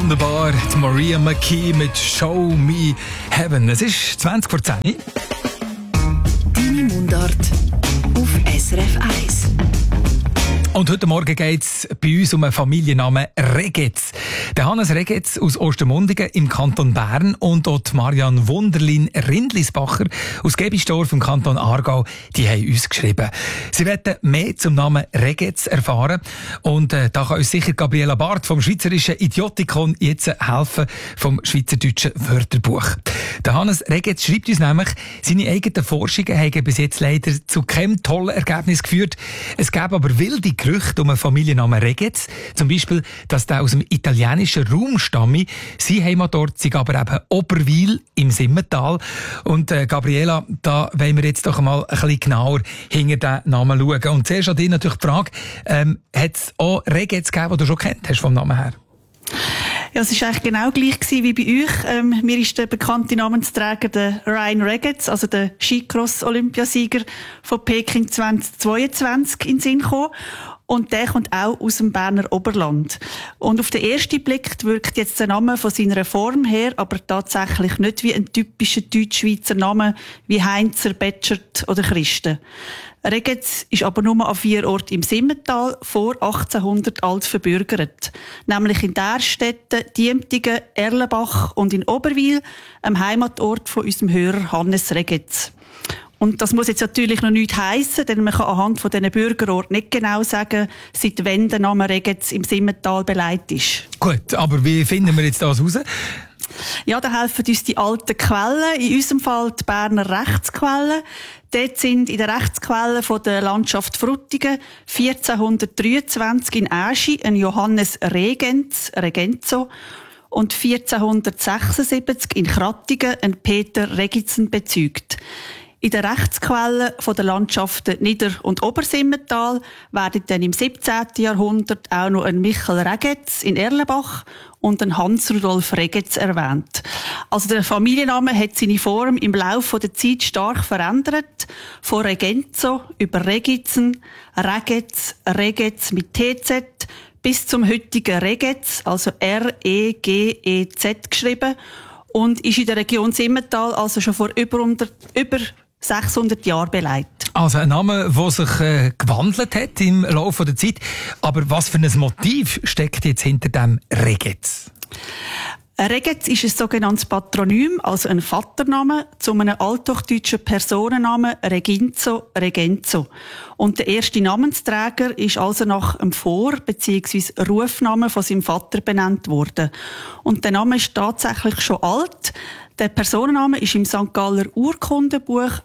Wunderbar, die Maria McKee mit «Show Me Heaven». Es ist 20 vor 10. Deine Mundart auf SRF 1. Und heute Morgen geht es bei uns um einen Familiennamen Regetz. Der Hannes Regetz aus Ostermundigen im Kanton Bern und auch die Marianne Wunderlin Rindlisbacher aus Gebisdorf im Kanton Aargau, die haben uns geschrieben. Sie wollen mehr zum Namen Regetz erfahren und da kann uns sicher Gabriela Barth vom Schweizerischen Idiotikon jetzt helfen vom Schweizerdeutschen Wörterbuch. Der Hannes Regetz schreibt uns nämlich, seine eigenen Forschungen haben bis jetzt leider zu keinem tollen Ergebnis geführt. Es gäbe aber wilde Gerüchte um einen Familiennamen Regetz. Zum Beispiel, dass der aus dem italienischen Raum stamme. Sein Heimatort sei aber eben Oberwil im Simmental. Und Gabriela, da wollen wir jetzt doch mal ein bisschen genauer hinter den Namen schauen. Und zuerst an dich natürlich die Frage, hat es auch Regetz gegeben, die du schon kennt hast vom Namen her? Ja, es war eigentlich genau gleich wie bei euch. Mir ist der bekannte Namensträger der Ryan Regetz, also der Skicross-Olympiasieger von Peking 2022 in den Sinn gekommen. Und der kommt auch aus dem Berner Oberland. Und auf den ersten Blick wirkt jetzt der Name von seiner Form her aber tatsächlich nicht wie ein typischer Deutschschweizer Name wie Heinzer, Betschert oder Christen. Regetz ist aber nur an 4 Orten im Simmental vor 1800 alt verbürgert. Nämlich in Därstetten, Diemtigen, Erlenbach und in Oberwil, am Heimatort von unserem Hörer Hannes Regetz. Und das muss jetzt natürlich noch nichts heissen, denn man kann anhand von diesen Bürgerorten nicht genau sagen, seit wann der Name Regetz im Simmental beleidigt ist. Gut, aber wie finden wir jetzt das raus? Ja, da helfen uns die alten Quellen, in unserem Fall die Berner Rechtsquellen. Dort sind in den Rechtsquellen von der Landschaft Frutigen 1423 in Äschi ein Johannes Regenzo und 1476 in Krattigen ein Peter Regitzen bezeugt. In den Rechtsquellen von der Landschaften Nieder- und Obersimmental werden dann im 17. Jahrhundert auch noch ein Michel Regetz in Erlenbach und ein Hans-Rudolf Regetz erwähnt. Also der Familienname hat seine Form im Laufe der Zeit stark verändert. Von Regenzo über Regitzen, Regetz mit TZ bis zum heutigen Regetz, also R-E-G-E-Z geschrieben, und ist in der Region Simmental also schon vor über 600 Jahren beleidigt. Also ein Name, der sich gewandelt hat im Laufe der Zeit. Aber was für ein Motiv steckt jetzt hinter dem Regetz? Regetz ist ein sogenanntes Patronym, also ein Vatername, zu einem althochdeutschen Personennamen Regenzo. Und der erste Namensträger ist also nach einem Vor- bzw. Rufnamen von seinem Vater benannt worden. Und der Name ist tatsächlich schon alt. Der Personenname ist im St. Galler Urkundenbuch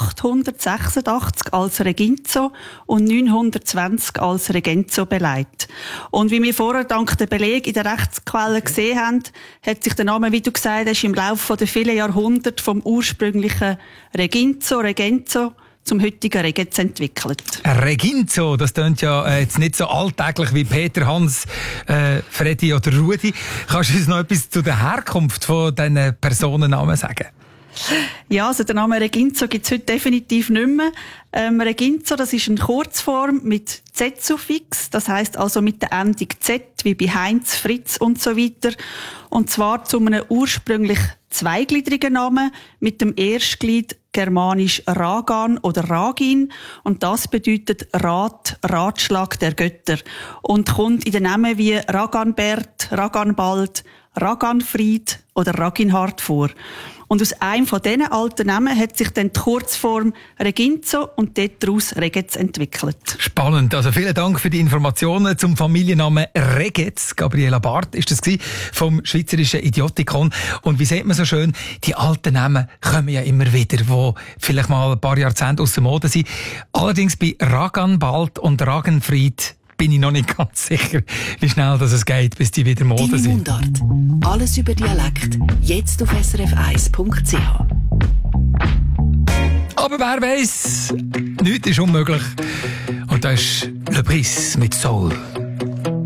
886 als Regenzo und 920 als Regenzo beleidigt. Und wie wir vorher dank der Beleg in der Rechtsquelle gesehen haben, hat sich der Name, wie du gesagt hast, im Laufe der vielen Jahrhunderte vom ursprünglichen Regenzo zum heutigen Regetz entwickelt. Regenzo, das klingt ja jetzt nicht so alltäglich wie Peter, Hans, Freddy oder Rudi. Kannst du uns noch etwas zu der Herkunft von diesen Personennamen sagen? Ja, also der Name Regenzo gibt es heute definitiv nicht mehr. Regenzo, das ist eine Kurzform mit Z-Suffix, das heisst also mit der Endung Z, wie bei Heinz, Fritz und so weiter. Und zwar zu einem ursprünglich zweigliedrigen Namen mit dem Erstglied germanisch Ragan oder Ragin. Und das bedeutet Rat, Ratschlag der Götter. Und kommt in den Namen wie Raganbert, Raganbald, Raganfried oder Raginhard vor. Und aus einem von diesen alten Namen hat sich dann die Kurzform Regenzo und daraus Regetz entwickelt. Spannend. Also vielen Dank für die Informationen zum Familiennamen Regetz. Gabriela Barth ist das vom Schweizerischen Idiotikon. Und wie sieht man so schön, die alten Namen kommen ja immer wieder, die vielleicht mal ein paar Jahrzehnte aus der Mode sind. Allerdings bei Raganbald und Ragenfried bin ich noch nicht ganz sicher, wie schnell das es geht, bis die wieder Mode sind. Deine Mundart. Alles über Dialekt. Jetzt auf srf1.ch. Aber wer weiss, nichts ist unmöglich. Und das ist Le Bris mit Soul.